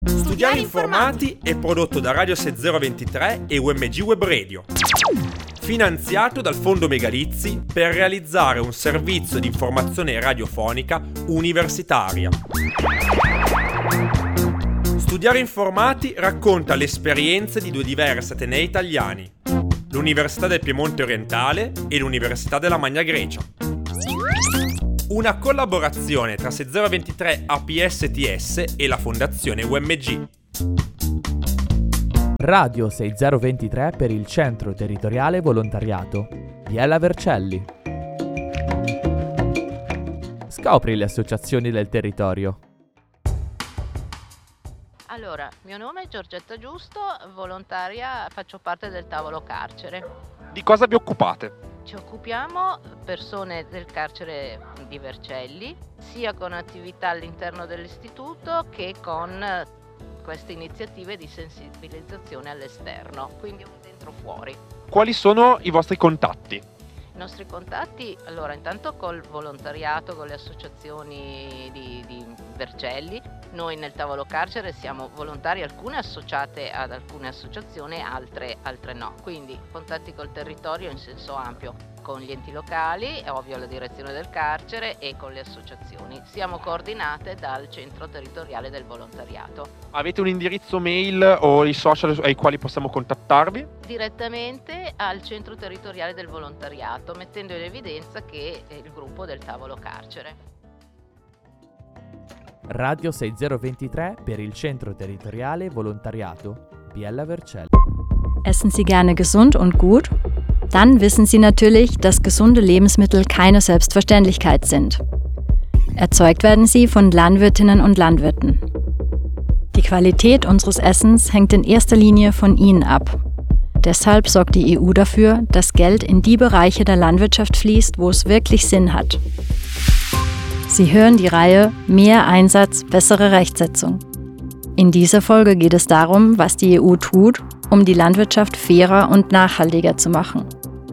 Studiare Informati è prodotto da Radio 6023 e UMG Web Radio. Finanziato dal Fondo Megalizzi per realizzare un servizio di informazione radiofonica universitaria. Studiare Informati racconta le esperienze di due diversi atenei italiani, l'Università del Piemonte Orientale e l'Università della Magna Grecia. Una collaborazione tra 6023 APSTS e la Fondazione UMG. Radio 6023 per il Centro Territoriale Volontariato Biella Vercelli. Scopri le associazioni del territorio. Allora, mio nome è Giorgetta Giusto, volontaria, faccio parte del tavolo carcere. Di cosa vi occupate? Ci occupiamo persone del carcere di Vercelli, sia con attività all'interno dell'istituto che con queste iniziative di sensibilizzazione all'esterno, quindi un dentro-fuori. Quali sono i vostri contatti? I nostri contatti, allora, intanto col volontariato, con le associazioni di Vercelli. Noi nel tavolo carcere siamo volontari, alcune associate ad alcune associazioni, altre no. Quindi contatti col territorio in senso ampio, con gli enti locali, ovvio la direzione del carcere e con le associazioni. Siamo coordinate dal centro territoriale del volontariato. Avete un indirizzo mail o i social ai quali possiamo contattarvi? Direttamente al centro territoriale del volontariato, mettendo in evidenza che è il gruppo del tavolo carcere. Radio 6023 per il Centro Territoriale Volontariato Biella Vercelli. Essen Sie gerne gesund und gut? Dann wissen Sie natürlich, dass gesunde Lebensmittel keine Selbstverständlichkeit sind. Erzeugt werden sie von Landwirtinnen und Landwirten. Die Qualität unseres Essens hängt in erster Linie von ihnen ab. Deshalb sorgt die EU dafür, dass Geld in die Bereiche der Landwirtschaft fließt, wo es wirklich Sinn hat. Sie hören die Reihe Mehr Einsatz, bessere Rechtsetzung. In dieser Folge geht es darum, was die EU tut, um die Landwirtschaft fairer und nachhaltiger zu machen.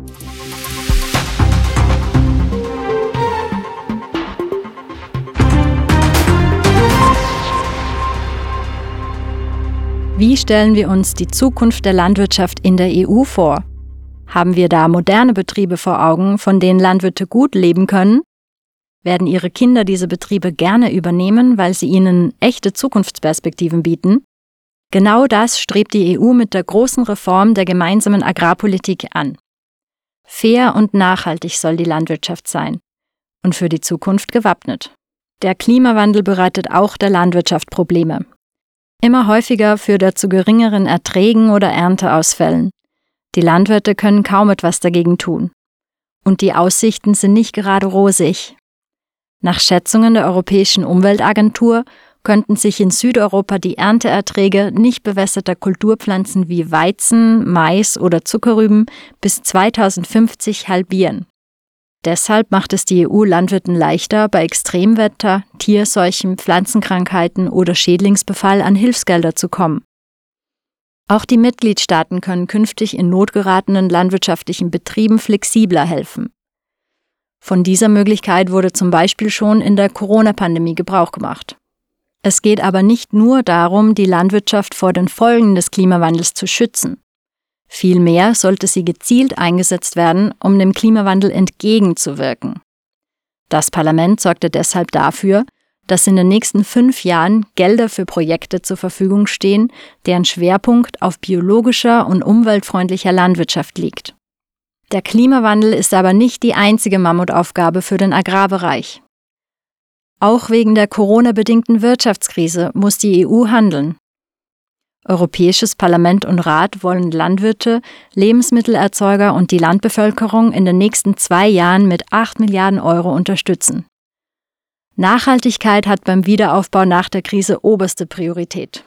Wie stellen wir uns die Zukunft der Landwirtschaft in der EU vor? Haben wir da moderne Betriebe vor Augen, von denen Landwirte gut leben können? Werden ihre Kinder diese Betriebe gerne übernehmen, weil sie ihnen echte Zukunftsperspektiven bieten? Genau das strebt die EU mit der großen Reform der gemeinsamen Agrarpolitik an. Fair und nachhaltig soll die Landwirtschaft sein und für die Zukunft gewappnet. Der Klimawandel bereitet auch der Landwirtschaft Probleme. Immer häufiger führt er zu geringeren Erträgen oder Ernteausfällen. Die Landwirte können kaum etwas dagegen tun. Und die Aussichten sind nicht gerade rosig. Nach Schätzungen der Europäischen Umweltagentur könnten sich in Südeuropa die Ernteerträge nicht bewässerter Kulturpflanzen wie Weizen, Mais oder Zuckerrüben bis 2050 halbieren. Deshalb macht es die EU Landwirten leichter, bei Extremwetter, Tierseuchen, Pflanzenkrankheiten oder Schädlingsbefall an Hilfsgelder zu kommen. Auch die Mitgliedstaaten können künftig in notgeratenen landwirtschaftlichen Betrieben flexibler helfen. Von dieser Möglichkeit wurde zum Beispiel schon in der Corona-Pandemie Gebrauch gemacht. Es geht aber nicht nur darum, die Landwirtschaft vor den Folgen des Klimawandels zu schützen. Vielmehr sollte sie gezielt eingesetzt werden, um dem Klimawandel entgegenzuwirken. Das Parlament sorgte deshalb dafür, dass in den nächsten 5 Jahren Gelder für Projekte zur Verfügung stehen, deren Schwerpunkt auf biologischer und umweltfreundlicher Landwirtschaft liegt. Der Klimawandel ist aber nicht die einzige Mammutaufgabe für den Agrarbereich. Auch wegen der Corona-bedingten Wirtschaftskrise muss die EU handeln. Europäisches Parlament und Rat wollen Landwirte, Lebensmittelerzeuger und die Landbevölkerung in den nächsten 2 Jahren mit 8 Milliarden Euro unterstützen. Nachhaltigkeit hat beim Wiederaufbau nach der Krise oberste Priorität.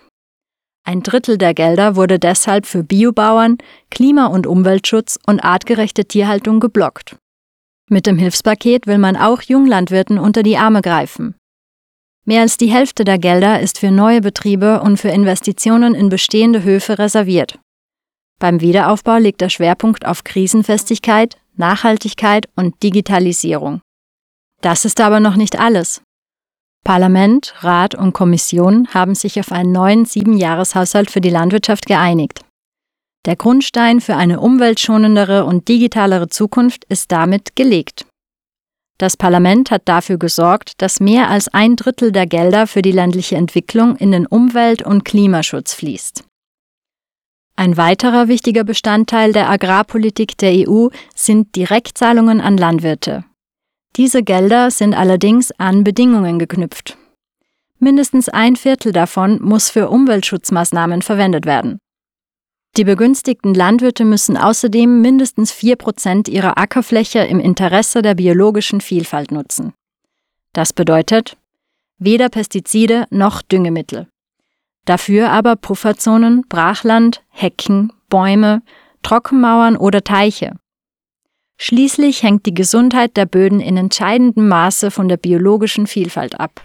1/3 der Gelder wurde deshalb für Biobauern, Klima- und Umweltschutz und artgerechte Tierhaltung geblockt. Mit dem Hilfspaket will man auch Junglandwirten unter die Arme greifen. Mehr als die Hälfte der Gelder ist für neue Betriebe und für Investitionen in bestehende Höfe reserviert. Beim Wiederaufbau liegt der Schwerpunkt auf Krisenfestigkeit, Nachhaltigkeit und Digitalisierung. Das ist aber noch nicht alles. Parlament, Rat und Kommission haben sich auf einen neuen 7-Jahreshaushalt für die Landwirtschaft geeinigt. Der Grundstein für eine umweltschonendere und digitalere Zukunft ist damit gelegt. Das Parlament hat dafür gesorgt, dass mehr als 1/3 der Gelder für die ländliche Entwicklung in den Umwelt- und Klimaschutz fließt. Ein weiterer wichtiger Bestandteil der Agrarpolitik der EU sind Direktzahlungen an Landwirte. Diese Gelder sind allerdings an Bedingungen geknüpft. Mindestens 1/4 davon muss für Umweltschutzmaßnahmen verwendet werden. Die begünstigten Landwirte müssen außerdem mindestens 4% ihrer Ackerfläche im Interesse der biologischen Vielfalt nutzen. Das bedeutet, weder Pestizide noch Düngemittel. Dafür aber Pufferzonen, Brachland, Hecken, Bäume, Trockenmauern oder Teiche. Schließlich hängt die Gesundheit der Böden in entscheidendem Maße von der biologischen Vielfalt ab.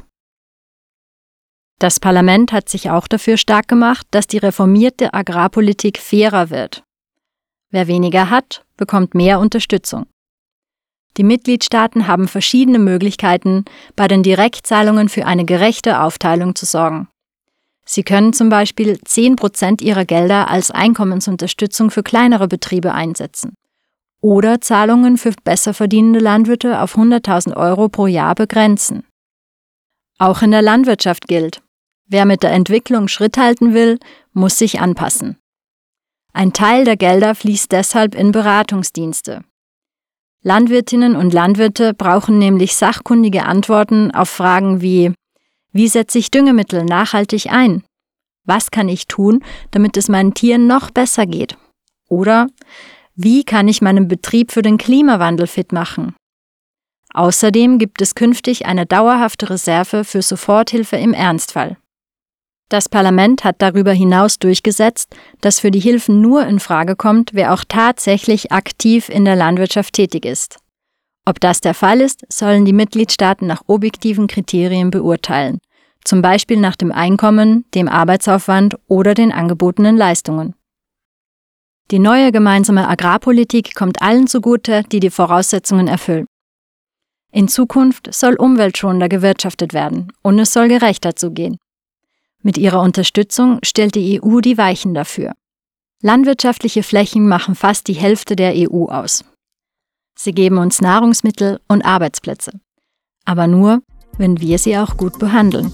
Das Parlament hat sich auch dafür stark gemacht, dass die reformierte Agrarpolitik fairer wird. Wer weniger hat, bekommt mehr Unterstützung. Die Mitgliedstaaten haben verschiedene Möglichkeiten, bei den Direktzahlungen für eine gerechte Aufteilung zu sorgen. Sie können zum Beispiel 10% ihrer Gelder als Einkommensunterstützung für kleinere Betriebe einsetzen oder Zahlungen für besser verdienende Landwirte auf 100.000 € pro Jahr begrenzen. Auch in der Landwirtschaft gilt: Wer mit der Entwicklung Schritt halten will, muss sich anpassen. Ein Teil der Gelder fließt deshalb in Beratungsdienste. Landwirtinnen und Landwirte brauchen nämlich sachkundige Antworten auf Fragen wie: Wie setze ich Düngemittel nachhaltig ein? Was kann ich tun, damit es meinen Tieren noch besser geht? Oder: Wie kann ich meinen Betrieb für den Klimawandel fit machen? Außerdem gibt es künftig eine dauerhafte Reserve für Soforthilfe im Ernstfall. Das Parlament hat darüber hinaus durchgesetzt, dass für die Hilfen nur in Frage kommt, wer auch tatsächlich aktiv in der Landwirtschaft tätig ist. Ob das der Fall ist, sollen die Mitgliedstaaten nach objektiven Kriterien beurteilen, zum Beispiel nach dem Einkommen, dem Arbeitsaufwand oder den angebotenen Leistungen. Die neue gemeinsame Agrarpolitik kommt allen zugute, die die Voraussetzungen erfüllen. In Zukunft soll umweltschonender gewirtschaftet werden und es soll gerechter zugehen. Mit ihrer Unterstützung stellt die EU die Weichen dafür. Landwirtschaftliche Flächen machen fast die Hälfte der EU aus. Sie geben uns Nahrungsmittel und Arbeitsplätze. Aber nur, wenn wir sie auch gut behandeln.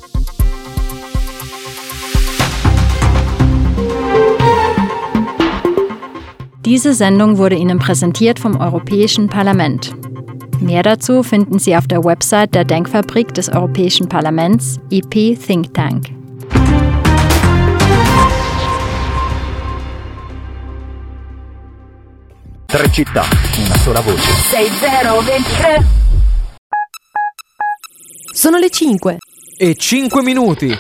Diese Sendung wurde Ihnen präsentiert vom Europäischen Parlament. Mehr dazu finden Sie auf der Website der Denkfabrik des Europäischen Parlaments, EP Think Tank. Tre città, una sola voce. 6023. Sono le 5. E 5 minuti.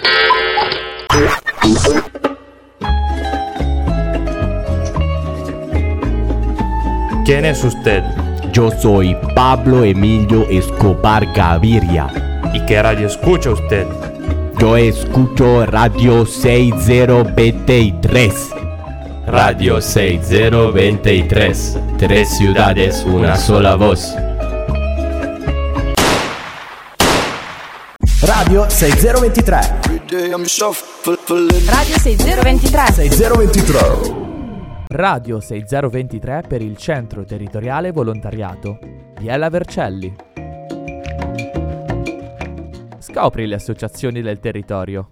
¿Quién es usted? Yo soy Pablo Emilio Escobar Gaviria. ¿Y qué radio escucha usted? Yo escucho Radio 6023. Radio 6023. 3 ciudades, una sola voz. Radio 6023. Radio 6023. 6023. Radio 6023 per il Centro Territoriale Volontariato di Ella Vercelli. Scopri le associazioni del territorio.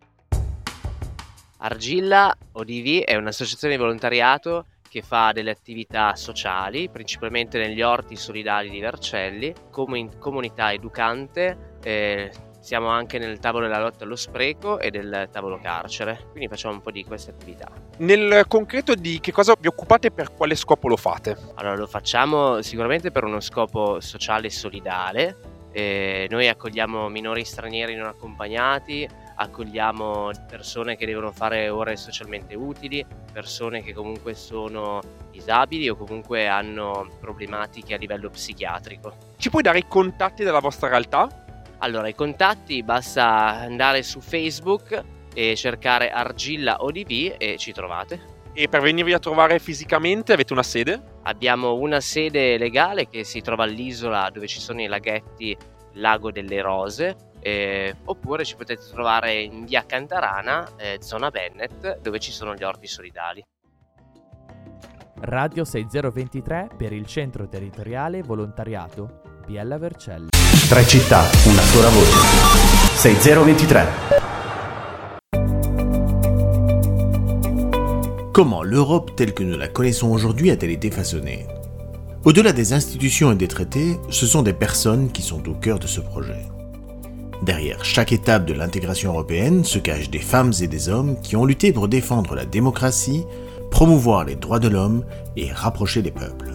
Argilla ODV è un'associazione di volontariato che fa delle attività sociali, principalmente negli orti solidali di Vercelli, come comunità educante. Siamo anche nel tavolo della lotta allo spreco e del tavolo carcere, quindi facciamo un po' di queste attività. Nel concreto di che cosa vi occupate e per quale scopo lo fate? Allora, lo facciamo sicuramente per uno scopo sociale e solidale. Noi accogliamo minori stranieri non accompagnati, accogliamo persone che devono fare ore socialmente utili, persone che comunque sono disabili o comunque hanno problematiche a livello psichiatrico. Ci puoi dare i contatti della vostra realtà? Allora, i contatti, basta andare su Facebook e cercare Argilla ODV e ci trovate. E per venirvi a trovare fisicamente avete una sede? Abbiamo una sede legale che si trova all'isola dove ci sono i laghetti Lago delle Rose, oppure ci potete trovare in via Cantarana, zona Bennett, dove ci sono gli orti solidali. Radio 6023 per il Centro Territoriale Volontariato Biella Vercelli. 3 città, una sola voce. 6023. Comment l'Europe telle que nous la connaissons aujourd'hui a-t-elle été façonnée? Au-delà des institutions et des traités, ce sont des personnes qui sont au cœur de ce projet. Derrière chaque étape de l'intégration européenne se cachent des femmes et des hommes qui ont lutté pour défendre la démocratie, promouvoir les droits de l'homme et rapprocher les peuples.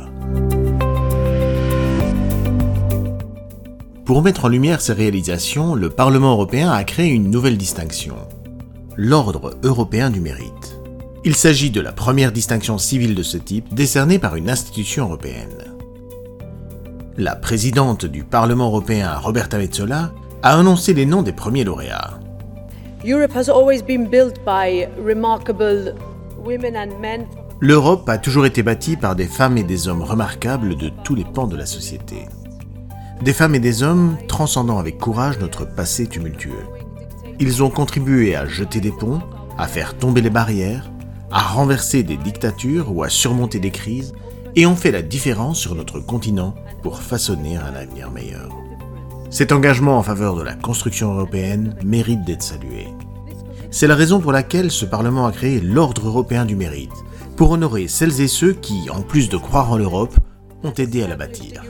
Pour mettre en lumière ces réalisations, le Parlement européen a créé une nouvelle distinction, l'Ordre européen du mérite. Il s'agit de la première distinction civile de ce type décernée par une institution européenne. La présidente du Parlement européen, Roberta Metsola, a annoncé les noms des premiers lauréats. Europe has always been built by remarkable women and men. L'Europe a toujours été bâtie par des femmes et des hommes remarquables de tous les pans de la société. Des femmes et des hommes transcendant avec courage notre passé tumultueux. Ils ont contribué à jeter des ponts, à faire tomber les barrières, à renverser des dictatures ou à surmonter des crises, et ont fait la différence sur notre continent pour façonner un avenir meilleur. Cet engagement en faveur de la construction européenne mérite d'être salué. C'est la raison pour laquelle ce Parlement a créé l'Ordre européen du mérite, pour honorer celles et ceux qui, en plus de croire en l'Europe, ont aidé à la bâtir.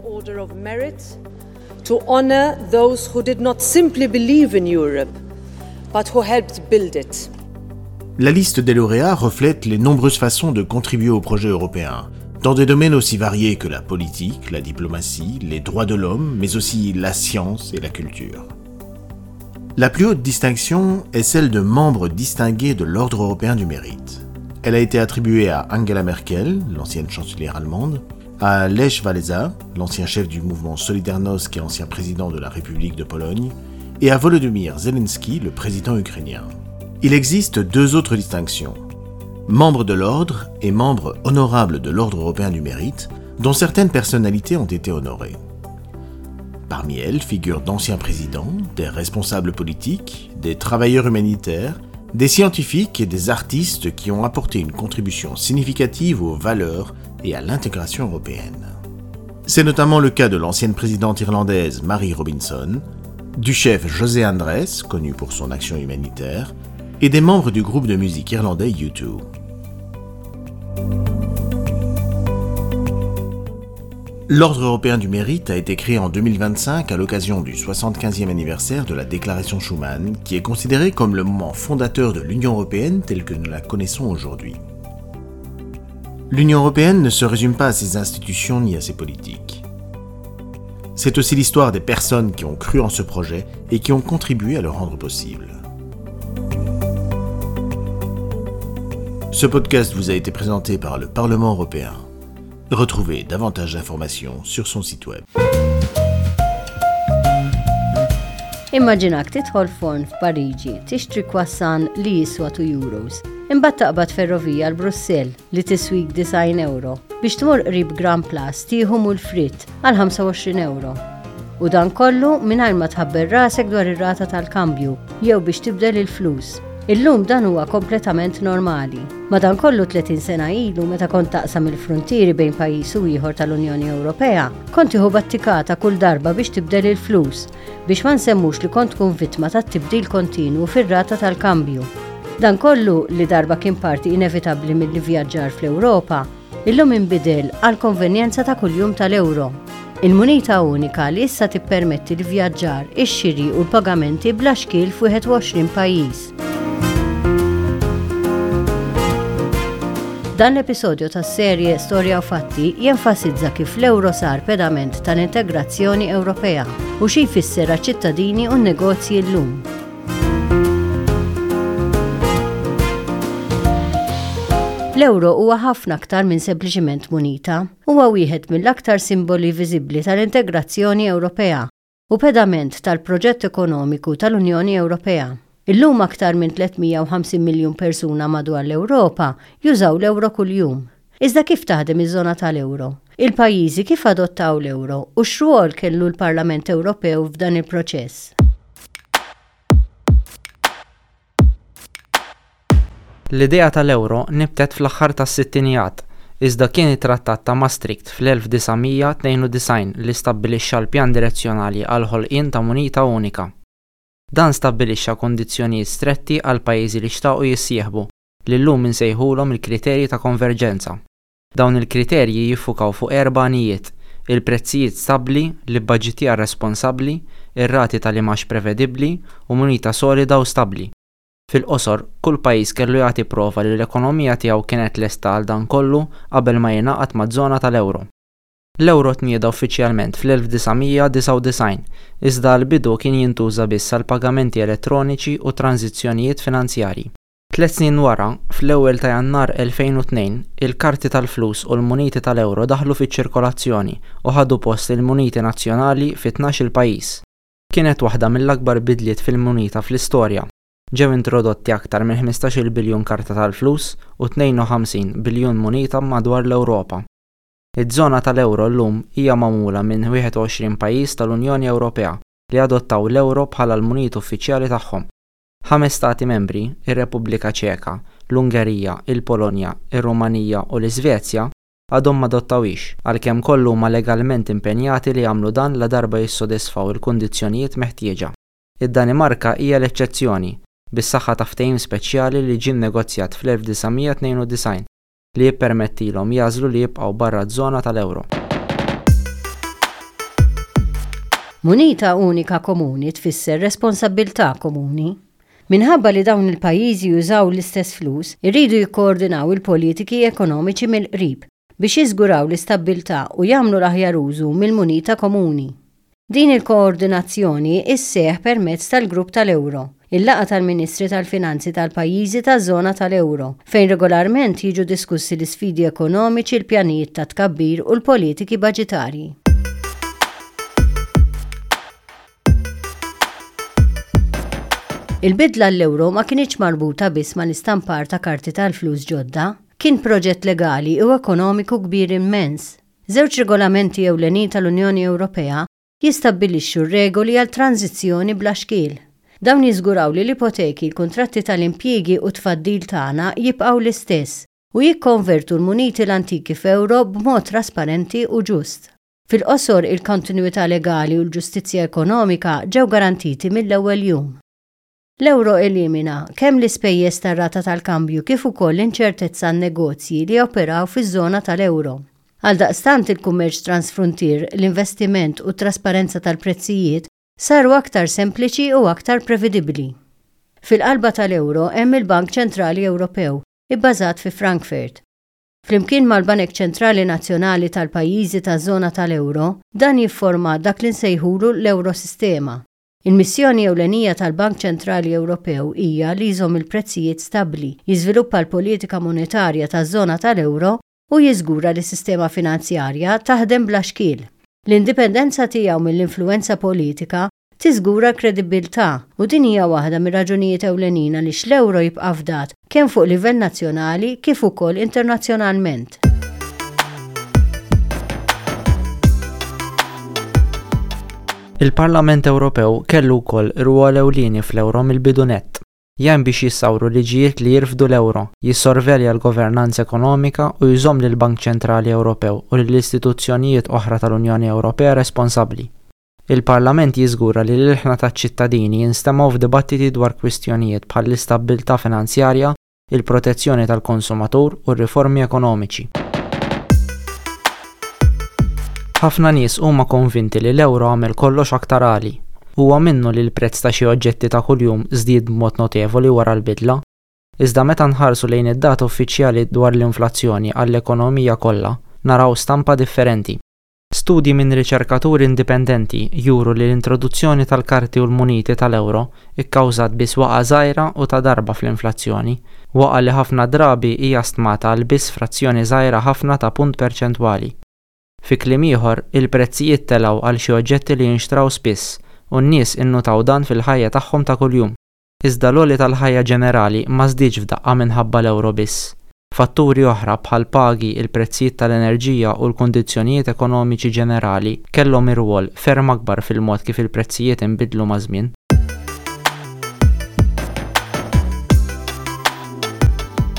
To honor those who did not simply believe in Europe, but who helped build it. La liste des lauréats reflète les nombreuses façons de contribuer au projet européen, dans des domaines aussi variés que la politique, la diplomatie, les droits de l'homme, mais aussi la science et la culture. La plus haute distinction est celle de membre distingué de l'Ordre européen du mérite. Elle a été attribuée à Angela Merkel, l'ancienne chancelière allemande, à Lech Walesa, l'ancien chef du mouvement Solidarność et ancien président de la République de Pologne, et à Volodymyr Zelensky, le président ukrainien. Il existe 2 autres distinctions. Membre de l'ordre et membre honorable de l'Ordre européen du mérite, dont certaines personnalités ont été honorées. Parmi elles figurent d'anciens présidents, des responsables politiques, des travailleurs humanitaires, des scientifiques et des artistes qui ont apporté une contribution significative aux valeurs et à l'intégration européenne. C'est notamment le cas de l'ancienne présidente irlandaise Mary Robinson, du chef José Andrés, connu pour son action humanitaire, et des membres du groupe de musique irlandais U2. L'Ordre européen du mérite a été créé en 2025 à l'occasion du 75e anniversaire de la Déclaration Schuman, qui est considérée comme le moment fondateur de l'Union européenne telle que nous la connaissons aujourd'hui. L'Union européenne ne se résume pas à ses institutions ni à ses politiques. C'est aussi l'histoire des personnes qui ont cru en ce projet et qui ont contribué à le rendre possible. Ce podcast vous a été présenté par le Parlement européen. Retrouvez davantage d'informations sur son site web. Immaġinak tidħol forn f'Pariġi, tixtri croissant li jiswa €2. Imbagħad taqbad ferrovija l Brussell li tiswik €9 biex tmur qrib Grand Place tieħu mul fritt għal €25. U dan kollu mingħajr ma tħabber rasek dwar ir-rata tal-kambju jew biex tibdel il-flus. Illum dan huwa kompletament normali. Madankollu 30 sena ilu meta kont taqsam il-frontieri bejn pajjiż u ieħor tal-Unjoni Ewropea, kont tieħu battikata kull darba biex tibdel il-flus, biex ma nsemmux li kont tkun vittma tat-tibdil kontinwu fir-rata tal-kambju. Dan kollu li darba kien parti inevitabbli mill-vjaġġar fl-Ewropa, illum inbidel għal konvenjenza ta' kuljum tal-euro. Il-munita unika li issa tippermetti l-vjaġġar, ix-xiri u l-pagamenti bla xkil f'21 pajjiż. Dan l-episodju tas-serje Storja u Fatti jenfasizza kif l-euro sar pedament tal-integrazzjoni Ewropea u xi jfisser għaċ-ċittadini u n-negozji llum. L-euro huwa ħafna aktar minn sempliċiment munita, huwa wieħed mill-aktar simboli viżibbli tal-integrazzjoni Ewropea u pedament tal-proġett ekonomiku tal-Unjoni Ewropea. Illum aktar minn 350 miljun persuna madwar l-Ewropa jużaw l-euro kuljum. Iżda kif taħdem iż-żona tal-euro? Il-pajjiżi kif adottaw l-euro u x'rwol kellu l-Parlament Ewropew f'dan il-proċess? L-idea tal-euro nibtet fl-aħħar tas-sittinijiet, iżda kien it-Trattat ta' Maastricht fl-1992 li stabbilixxa l-pjan direzzjonali għal ħolqien ta' munita unika. Dan stabbilixxa kondizzjonijiet stretti għal pajjiżi li xtaqu jissieħbu li llum insejħulhom il-kriterji ta' konverġenza. Dawn il-kriterji jiffukaw fuq 4 għanijiet: il-prezzijiet stabbli, l-budġetjar responsabbli, ir-rati tal-imax prevedibbli u munita solida u stabbli. Fil-qosor, kull pajjiż kellu jagħti prova li l-ekonomija tiegħu kienet lesta għal dan kollu qabel ma jingħaqad maż-żona tal-ewro. L-ewro tnieda uffiċjalment fl-1999, iżda l-bidu kien jintuża biss għal pagamenti elettroniċi u tranzizzjonijiet finanzjarji. 3 snin wara, fl-ewwel ta' Jannar 2002, il-karti tal-flus u l-muniti tal-ewro daħlu fiċ-ċirkolazzjoni u ħadu post il-muniti nazzjonali fi 12 pajjiż. Kienet waħda mill-akbar bidliet fil-munita fl-istorja. Ġew introdotti aktar minn 15 biljun karta tal-flus u 52 biljun munita madwar l-Ewropa. Iż-żona tal-ewro llum hija magħmula minn 21 pajjiż tal-Unjoni Ewropea li adottaw l-ewro bħala l-munit uffiċjali tagħhom. 5 stati membri, ir-Repubblika Ċeka, l-Ungerija, il-Polonja, ir-Rumanija u l-Iżvezja għadhom ma adottawhiex għalkemm kollu huma legalment impenjati li jagħmlu dan la darba jissodisfaw il-kundizzjonijiet meħtieġa. Id-Danimarka hija l-eċċezzjoni bis-saħħa ta' ftehim speċjali li ġie nnegozjat fl-1992 li jippermettilhom jażlu li jibqgħu barra ż-żona tal-ewro. Munita unika komuni tfisser responsabbiltà komuni. Minħabba li dawn il-pajjiżi jużaw l-istess flus, irridu jikkoordinaw il-politiki ekonomiċi mill-qrib biex jiżguraw l-istabbiltà u jagħmlu l-aħjar użu mill-munita komuni. Din il-koordinazzjoni isseħħ permezz tal-grupp tal-Ewro, il-laqgħa tal-Ministri tal-Finanzi tal-pajjiżi taż-żona tal-Ewro, fejn regolarment jiġu diskussi l-isfidi ekonomiċi, l-pjanijiet ta' tkabbir u l-politiki baġitarji. Il-bidla l-Ewro ma kienx marbuta biss mal-istampar ta' karti tal-flus ġodda, kien proġett legali u ekonomiku kbir immens. 2 regolamenti ewlenin tal-Unjoni Ewropea jistabbilixxu regoli għal tranzizzjoni bla xkiel. Dawn jiżguraw li l-ipoteki, l-kuntratti tal-impjiegi u tfaddil tagħna jibqgħu l-istess u jikkonvertu l-muniti l-antiki f'ewro b'mod trasparenti u ġust. Fil-qosor il-kontinwità legali u l-ġustizzja ekonomika ġew garantiti mill-ewwel jum. L-ewro elimina kemm l-ispejjeż tar-rata tal-kambju kif ukoll l-inċertezza n-negozji li operaw fiż-żona tal-ewro. Għaldaqstant il-kummerċ transfrontier, l-investiment u trasparenza tal-prezzijiet saru aktar sempliċi u aktar prevedibbli. Fil-qalba tal-ewro hemm il-Bank Ċentrali Ewropew, ibbażat fi Frankfurt. Flimkien mal-Banek Ċentrali Nazzjonali tal-pajjiżi taż-żona tal-ewro, dan jifforma dak li nsejħulu l-Eurosistema. Il-missjoni ewlenija tal-Bank Ċentrali Ewropew hija li jżomm il-prezzijiet stabbli, jiżviluppa l-politika monetarja taż-żona tal-ewro u jiżgura li s-sistema finanzjarja taħdem bla xkiel. L-indipendenza tiegħu mill-influenza politika tiżgura kredibilità u din hija waħda mir-raġunijiet ewlenin li l-ewro jibqa' fdat kemm fuq livell nazzjonali kif ukoll internazzjonalment. Il-Parlament Ewropew kellu wkoll rwol ewlieni fl-ewro mill-bidu nett. Jan biex jissawru liġijiet li jirfdu l-ewro, jissorvelja l-governanza ekonomika u jżomm lill Bank Ċentrali Ewropew u lill-istituzzjonijiet oħra tal-Unjoni Ewropea responsabbli. Il-Parlament jiżgura li l-ilħna taċ-ċittadini jinstemaw f'dibattiti dwar kwistjonijiet bħal l-istabbiltà finanzjarja, il-protezzjoni tal-konsumatur u r-riformi ekonomiċi. Ħafna nies huma konvinti li l-ewro għamel kollox aktar għali. Huwa minnu li l-prezz ta' xi oġġetti ta' kuljum żdied b'mod notevoli wara l-bidla, iżda meta nħarsu lejn id-data uffiċjali dwar l-inflazzjoni għall-ekonomija kollha, naraw stampa differenti. Studji minn riċerkaturi indipendenti juru li l-introduzzjoni tal-karti u l-muniti tal-ewro ikkawżat biss waqa' żgħira u ta' darba fl-inflazzjoni, waqa' li ħafna drabi hija stmata għal biss frazzjoni żgħira ħafna ta' punt perċentwali. Fi kliem ieħor, il-prezzijiet telgħu għal xi oġġetti li jinxtraw spiss u n-nies innutaw dan fil-ħajja tagħhom ta' kuljum. Iżda l-għoli tal-ħajja ġenerali ma żdiedx f'daqqa minħabba l-ewro biss. Fatturi oħra bħal pagi, il-prezzijiet tal-enerġija u l-kundizzjonijiet ekonomiċi ġenerali kellhom irwol ferm akbar fil-mod kif il-prezzijiet inbidlu ma' żmien.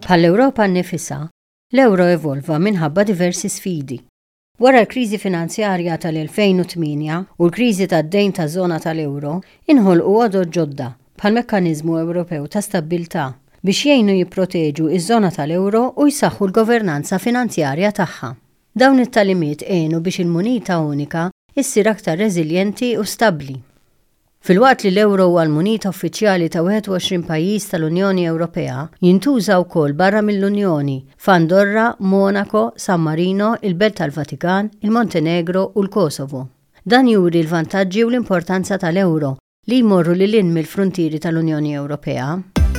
Bħall-Ewropa nnifisha, l-euro evolva minħabba diversi sfidi. Wara l-kriżi finanzjarja tal-2008 u l-kriżi tad-dejn taż-żona tal-euro, inħolqu għodod ġodda bħal-Mekkaniżmu Ewropew ta' Stabbiltà biex jgħinu jipproteġu iż-żona tal-euro u jsaħħu l-governanza finanzjarja tagħha. Dawn it-talimiet għenu biex il-munita unika issir aktar reżiljenti u stabbli. Fil-waqt li l-euro huwa l-munita uffiċjali ta' 21 pajjiż tal-Unjoni Ewropea, jintuża wkoll barra mill-Unjoni f'Andorra, Monaco, San Marino, il-Belt tal-Vatikan, il-Montenegro u l-Kosovo. Dan juri l-vantaġġi u l-importanza tal-euro li jmorru lil mill-frontieri tal-Unjoni Ewropea.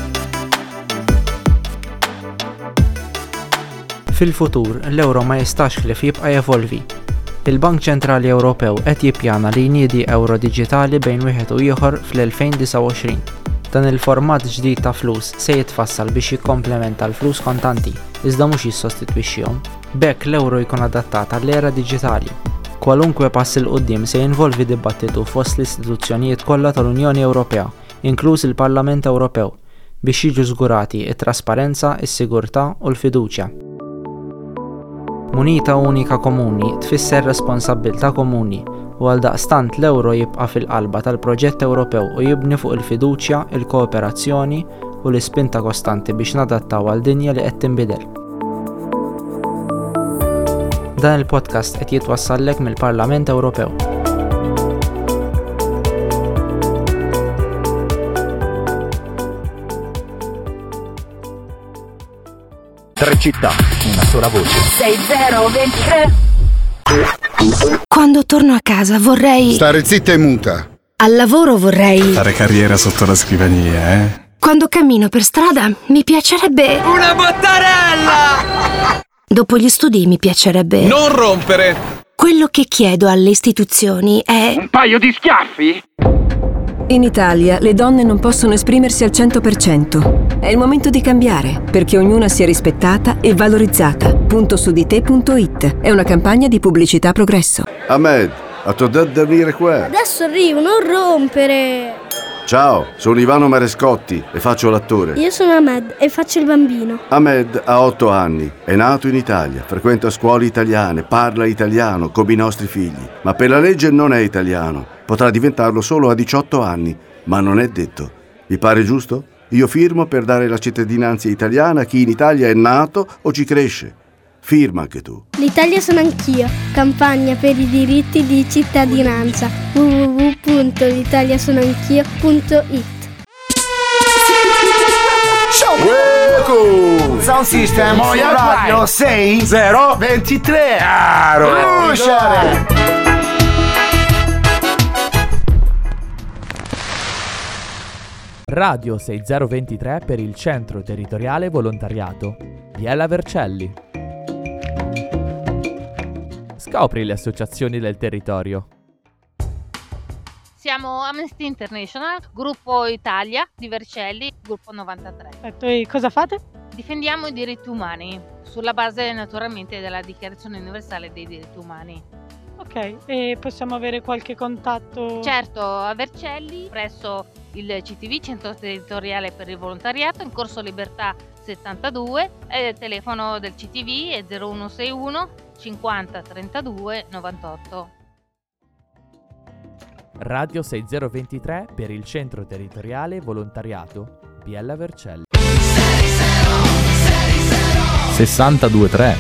Fil-futur, l-euro ma jistax ħlief jibqa' jevolvi. Il-Bank Ċentrali Ewropew qed jippjana li jniedi euro diġitali bejn wieħed u ieħor fl-2029. Dan il-format ġdid ta' flus se jitfassal biex jikkomplementa l-flus kontanti, iżda mhux jissostitwixxihom. B'hekk l-euro jkun adattat għall-era diġitali. Kwalunkwe pass il qudiem se jinvolvi dibattitu fost l-istituzzjonijiet kollha tal-Unjoni Ewropea, inkluż il-Parlament Ewropew, biex jiġu żgurati t-trasparenza, is-sigurtà u l-fiduċja. Munita unika komuni tfisser responsabbiltà komuni u għaldaqstant l-euro jibqa' fil-qalba tal-proġett Ewropew u jibni fuq il-fiduċja, il-kooperazzjoni u l-ispinta kostanti biex nadattaw għal dinja li qed tinbidel. Dan il-podcast qed jitwassallek mill-Parlament Ewropew. Tre città, una sola voce. 6023. Quando torno a casa vorrei stare zitta e muta. Al lavoro vorrei fare carriera sotto la scrivania, Quando cammino per strada mi piacerebbe una bottarella. Dopo gli studi mi piacerebbe non rompere. Quello che chiedo alle istituzioni è un paio di schiaffi? In Italia le donne non possono esprimersi al 100%. È il momento di cambiare, perché ognuna sia rispettata e valorizzata. Puntosudite.it è una campagna di pubblicità Progresso. Ahmed, a t'ho detto di venire qua. Adesso arrivo, non rompere. Ciao, sono Ivano Marescotti e faccio l'attore. Io sono Ahmed e faccio il bambino. Ahmed ha 8 anni, è nato in Italia, frequenta scuole italiane, parla italiano come i nostri figli, ma per la legge non è italiano. Potrà diventarlo solo a 18 anni, ma non è detto. Vi pare giusto? Io firmo per dare la cittadinanza italiana a chi in Italia è nato o ci cresce. Firma anche tu. L'Italia sono anch'io. Campagna per i diritti di cittadinanza. www.l'italiasonoanchio.it. Sound System, Radio 6023. Radio 6023 per il Centro Territoriale Volontariato. Biella Vercelli. Scopri le associazioni del territorio. Siamo Amnesty International, Gruppo Italia di Vercelli, Gruppo 93. Perfetto, e cosa fate? Difendiamo i diritti umani, sulla base naturalmente della Dichiarazione Universale dei Diritti Umani. Ok, e possiamo avere qualche contatto? Certo, a Vercelli, presso il CTV, Centro Territoriale per il Volontariato, in Corso Libertà 72, il telefono del CTV è 0161 50 32 98. Radio 6023 per il Centro Territoriale Volontariato Biella Vercelli. 62-3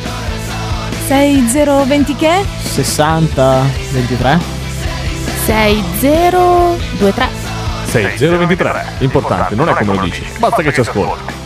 6020 che? 60-23 6023. 6023. Importante, non è come lo dici, basta che ci ascolti.